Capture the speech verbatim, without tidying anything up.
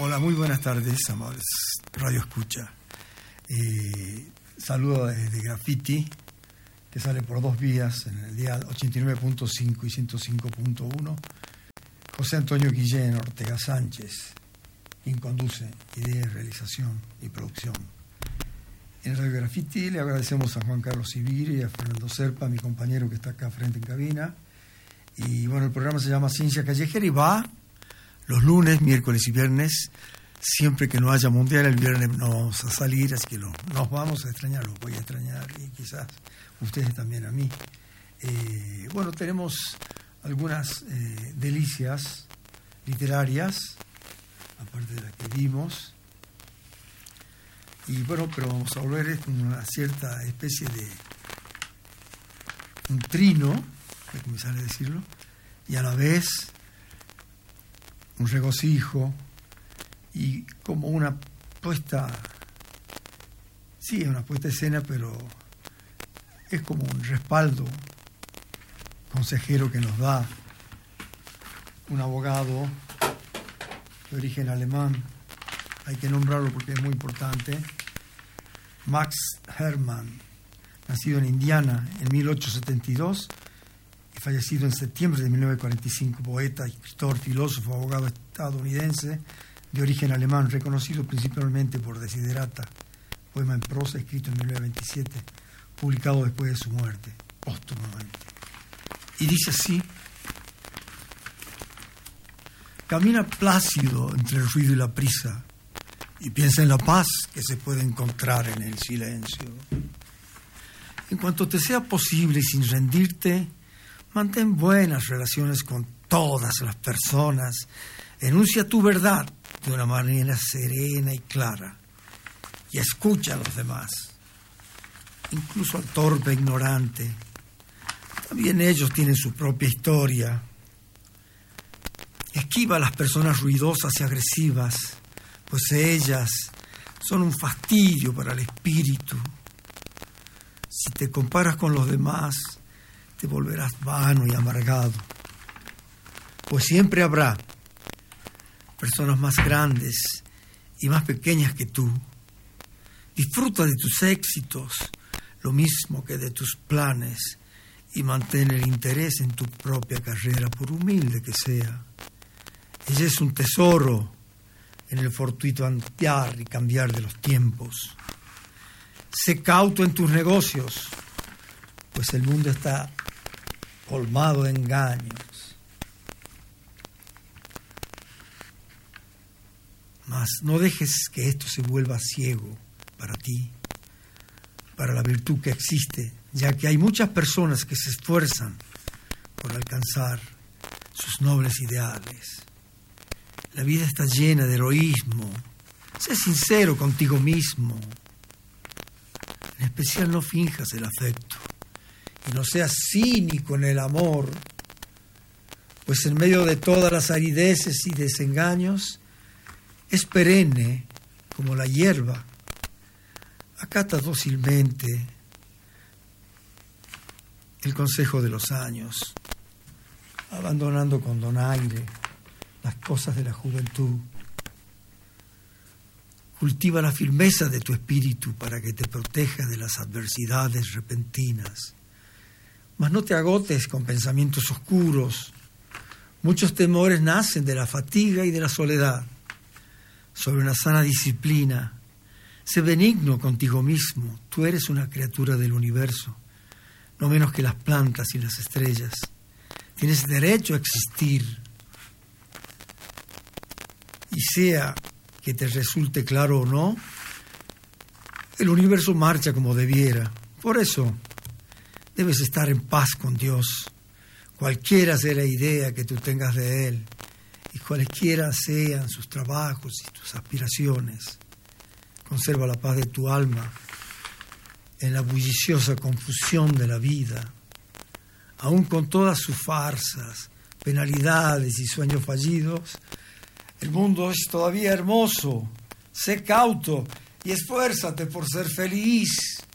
Hola, muy buenas tardes, amables Radio Escucha. Eh, saludo desde Graffiti, que sale por dos vías en el dial ochenta y nueve punto cinco y ciento cinco punto uno. José Antonio Guillén Ortega Sánchez, quien conduce idea, realización y producción. En Radio Graffiti le agradecemos a Juan Carlos Ibiri y a Fernando Serpa, mi compañero que está acá frente en cabina. Y bueno, el programa se llama Ciencia Callejera y va los lunes, miércoles y viernes. Siempre que no haya mundial, el viernes no vamos a salir, así que lo, nos vamos a extrañar, los voy a extrañar y quizás ustedes también a mí. Eh, bueno, tenemos algunas eh, delicias literarias, aparte de las que vimos. Y bueno, pero vamos a volver con una cierta especie de un trino, que me sale decirlo, y a la vez un regocijo y como una puesta, sí, es una puesta de escena, pero es como un respaldo consejero que nos da un abogado de origen alemán, hay que nombrarlo porque es muy importante, Max Hermann, nacido en Indiana en mil ochocientos setenta y dos y fallecido en septiembre de mil novecientos cuarenta y cinco, poeta, escritor, filósofo, abogado estadounidense de origen alemán, reconocido principalmente por Desiderata, poema en prosa escrito en mil novecientos veintisiete, publicado después de su muerte, póstumamente. Y dice así: camina plácido entre el ruido y la prisa, y piensa en la paz que se puede encontrar en el silencio. En cuanto te sea posible y sin rendirte, mantén buenas relaciones con todas las personas, enuncia tu verdad de una manera serena y clara, y escucha a los demás, incluso al torpe ignorante. También ellos tienen su propia historia. Esquiva a las personas ruidosas y agresivas, pues ellas son un fastidio para el espíritu. Si te comparas con los demás, te volverás vano y amargado, pues siempre habrá personas más grandes y más pequeñas que tú. Disfruta de tus éxitos, lo mismo que de tus planes, y mantén el interés en tu propia carrera, por humilde que sea. Ella es un tesoro en el fortuito andar y cambiar de los tiempos. Sé cauto en tus negocios, pues el mundo está colmado de engaños. Mas no dejes que esto se vuelva ciego para ti, para la virtud que existe, ya que hay muchas personas que se esfuerzan por alcanzar sus nobles ideales. La vida está llena de heroísmo. Sé sincero contigo mismo. En especial no finjas el afecto y no seas cínico en el amor, pues en medio de todas las arideces y desengaños es perenne como la hierba. Acata dócilmente el consejo de los años, abandonando con donaire las cosas de la juventud. Cultiva la firmeza de tu espíritu para que te proteja de las adversidades repentinas. Mas no te agotes con pensamientos oscuros. Muchos temores nacen de la fatiga y de la soledad. Sobre una sana disciplina, sé benigno contigo mismo. Tú eres una criatura del universo, no menos que las plantas y las estrellas. Tienes derecho a existir. Y sea que te resulte claro o no, el universo marcha como debiera. Por eso debes estar en paz con Dios, cualquiera sea la idea que tú tengas de Él, y cualquiera sean sus trabajos y tus aspiraciones. Conserva la paz de tu alma en la bulliciosa confusión de la vida, aun con todas sus farsas, penalidades y sueños fallidos. El mundo es todavía hermoso. Sé cauto y esfuérzate por ser feliz.